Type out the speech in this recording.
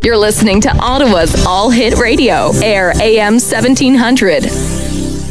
You're listening to Ottawa's All Hit Radio, Air AM 1700.